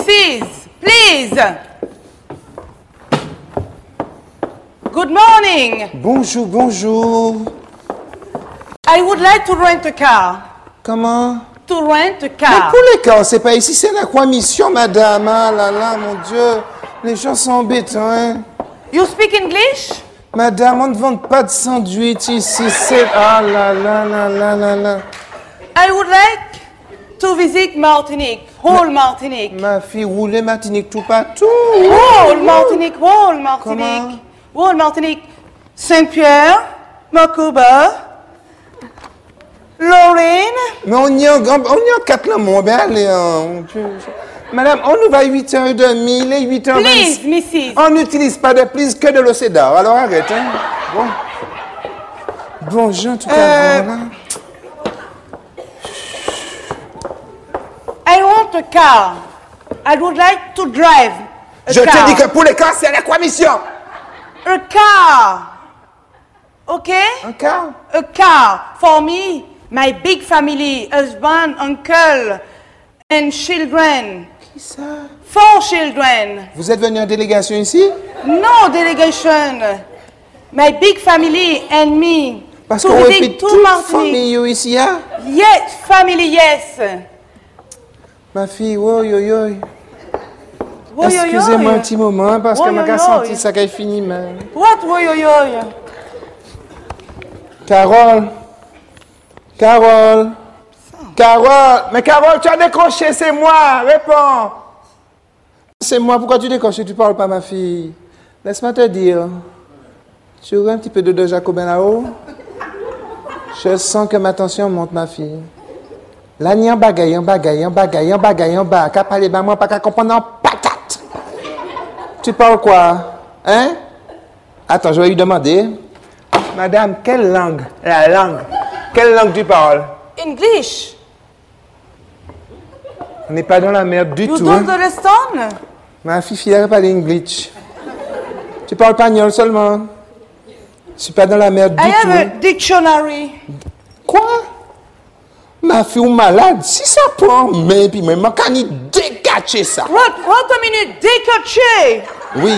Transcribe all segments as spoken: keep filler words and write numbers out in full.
Missus, please. Good morning. Bonjour, bonjour. I would like to rent a car. Comment? To rent a Mais car. pour les cars, c'est pas ici, c'est la croix mission, madame. Ah là là, mon Dieu. Les gens sont embêtants, hein. You speak English? Madame, on ne vend pas de sandwich ici, c'est... Ah là là là là là là. I would like to visit Martinique, whole Martinique. Ma fille, roulez Martinique tout partout. Whole Martinique, whole Martinique. Comment? Whole Martinique. Saint-Pierre, Macoba, Lorraine. Mais on y est en, on y est en quatre là, mon bien, allez, hein. Madame, on nous va à huit heures trente, il est huit heures vingt. Please, Missus On n'utilise pas de please que de l'eau cédar. Alors arrête, hein. Bon. Bon, Jean, tout à Euh, l'heure, là. I want a car. I would like to drive a Je car. te dis que pour les cars, c'est la croix mission. A car. Okay? Un car? A car for me, my big family, husband, uncle, and children. Qui ça? Four children. Vous êtes venu en délégation ici? No delegation. My big family and me. Parce to qu'on visit répète two toute Martinique. famille ici, hein? Yes, family, yes. Ma fille, oh, yo, yo. Wo, yo, yo. Excusez-moi un petit moment, parce Oh, que yo, ma yo. senti ça qu'elle finit, mais... What, wo, yo, yo? Carole. Carole. Carole. Mais Carole, tu as décroché, c'est moi. Réponds. C'est moi. Pourquoi tu décroches? Tu parles pas, ma fille. Laisse-moi te dire. Tu aurais un petit peu de de Jacobin là-haut? Je sens que ma tension monte, ma fille. Là, ni en bagaille, en bagaille, en bagaille, en bagaille, en bas. Qu'à parler, ben moi, pas qu'à comprendre en patate. Tu parles quoi? Hein? Attends, je vais lui demander. Madame, quelle langue? La langue. Quelle langue tu parles? English. On n'est pas dans la merde du You tout. don't Hein? understand? Ma fille, elle parle English. Tu parles espagnol seulement. Je suis pas dans la merde du I tout. have a dictionary. Quoi? Ma fille ou malade? Si ça prend, mais puis même, quand il décache ça. What, what a minute, décaché. Oui.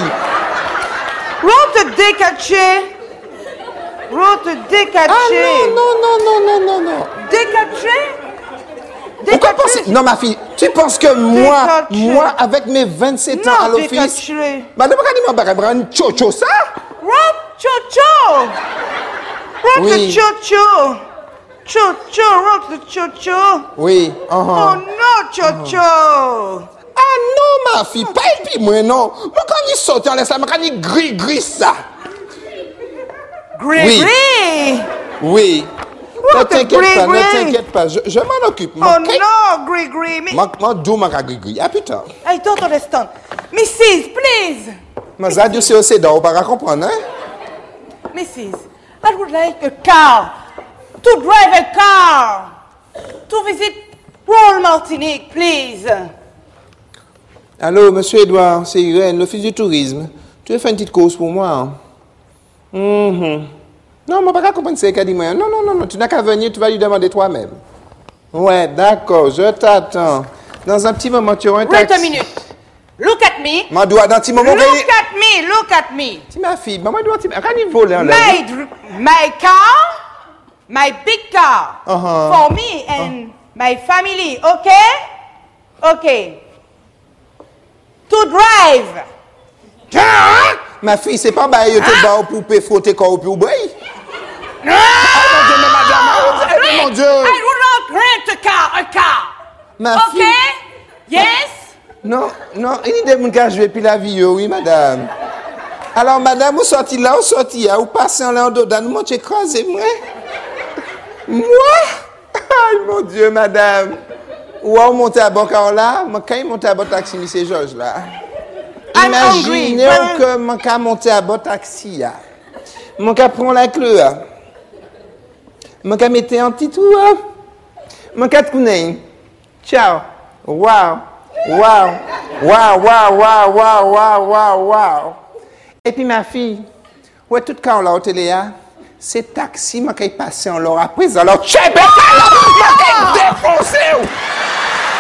What a décaché. What a décaché. Ah non, non, non, non, non, non. Décaché? Pourquoi penser? Non, ma fille, tu penses que moi, Décaché. moi, avec mes vingt-sept ans à Non, l'office, décaché. madame, quand il m'a un chocho ça? What, chocho? What Oui. a chocho? Chocho, what a chocho? Oui. uh-huh. Oh no, chocho. Ah non, ma fille, pas et puis moi, non. Moi, quand il saute en laisse là, moi, quand il gris, gris ça. Gris, Oui. gris. Oui. What Ne a t'inquiète pas, gris, ne gris. t'inquiète pas, je, je m'en occupe. Oh Moi, no, gris, gris. Me- Moi, moi, d'où ma gris, gris. Ah putain. I don't understand. Missus, please. Mais ça, Dieu, c'est aussi d'or, on va comprendre, hein? Missus, I would like a car. To drive a car. To visit Royal Martinique, please. Allô, monsieur Edouard, c'est Irène, l'office du tourisme. Tu veux faire une petite course pour moi? Hein? Mhm. Non, moi, pas comprendre ce qu'elle dit. Non, non, non, non, tu n'as qu'à venir, tu vas lui demander toi-même. Ouais, d'accord, je t'attends. Dans un petit moment, tu auras un Wait taxi. a minute. Look at me. Moi, dois, dans un petit moment, Look at me. Look at me. c'est ma fille. Maman doit, quand il vole en l'air. My, dr- my car, my big car, Uh-huh. for me and my family, okay? Okay. To drive. Ah! Ma fille, c'est pas bah, il te bat au poupée, frotter corps au poupée. Ah! Oh mon Dieu, mais madame, oh mon Dieu. I will not rent a car, a car. Ma Okay? fille. Yes? Non, non, il y a des gens qui jouent puis la vie, oui, madame. Alors, madame, vous sortez là, vous sortez là, vous passez en là, en dedans, nous m'ont écrasé, moi. Moi? Aïe, mon Dieu, madame. Ou on monte à bord car là, moi, quand il monte à bord taxi, c'est Georges là. I'm Imaginez hungry. que mon cas monte à bord taxi là. Mon cas prend la clé là. Mon cas mettait un petit trou là. Mon cas tourne. Ciao. Wow. Wow. Wow, wow, wow, wow, wow, wow, wow. Et puis ma fille, ouais, tout quand on l'a au télé, hein, c'est taxi, moi qui est passé en l'or après, alors, tchè, ben, alors, moi qui est défoncé.